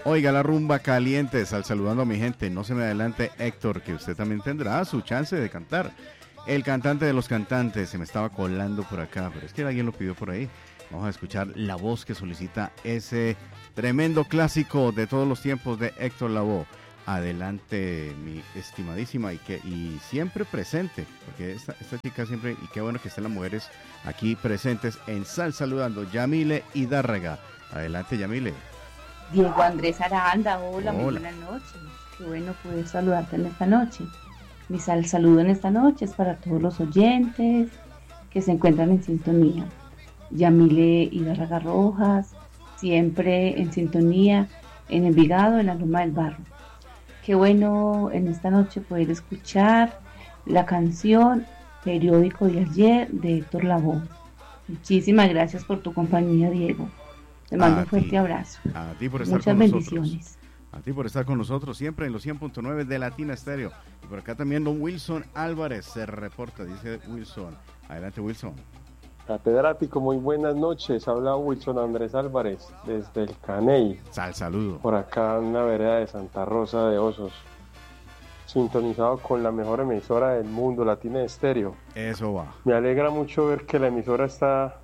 Oiga la rumba caliente, saludando a mi gente. No se me adelante, Héctor, que usted también tendrá su chance de cantar. El cantante de los cantantes se me estaba colando por acá, pero es que alguien lo pidió por ahí. Vamos a escuchar la voz que solicita ese tremendo clásico de todos los tiempos de Héctor Lavoe. Adelante, mi estimadísima y siempre presente, porque esta chica siempre, y qué bueno que estén las mujeres aquí presentes en Sal Saludando, Yamile Hidárraga. Adelante, Yamile. Diego Andrés Aranda, hola, muy buenas noches. Qué bueno poder saludarte en esta noche. Mi saludo en esta noche es para todos los oyentes que se encuentran en sintonía. Yamile Hidárraga Rojas, siempre en sintonía en Envigado, en la Loma del Barro. Qué bueno en esta noche poder escuchar la canción Periódico de ayer de Héctor Lavoe. Muchísimas gracias por tu compañía, Diego. Te mando un fuerte abrazo. A ti por estar Muchas con bendiciones. Nosotros. A ti por estar con nosotros siempre en los 100.9 de Latina Estéreo. Y por acá también don Wilson Álvarez se reporta, dice Wilson. Adelante, Wilson. Catedrático, muy buenas noches. Habla Wilson Andrés Álvarez desde el Caney. Saludo. Por acá en la vereda de Santa Rosa de Osos. Sintonizado con la mejor emisora del mundo, Latina Estéreo. Eso va. Me alegra mucho ver que la emisora está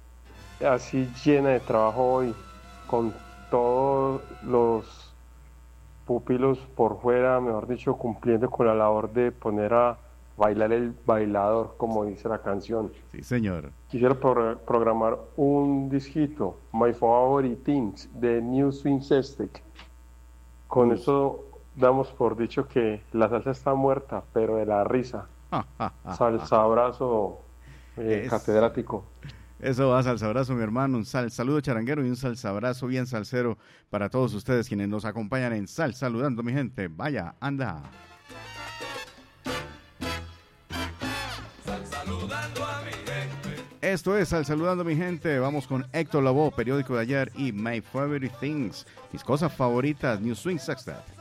así llena de trabajo hoy, con todos los pupilos por fuera, mejor dicho, cumpliendo con la labor de poner a bailar el bailador, como dice la canción. Sí, señor. Quisiera programar un disquito, My Favorite Things, de New Swing Sestek. Con eso damos por dicho que la salsa está muerta, pero de la risa. Salsa abrazo, catedrático. Eso va, salsa abrazo, mi hermano. Un saludo charanguero y un salsa abrazo bien salsero para todos ustedes quienes nos acompañan en Sal Saludando, mi gente. Vaya, anda. Sal Saludando a mi gente. Esto es Sal Saludando, mi gente. Vamos con Héctor Lavoe, Periódico de ayer y My Favorite Things. Mis cosas favoritas, New Swing Sextet.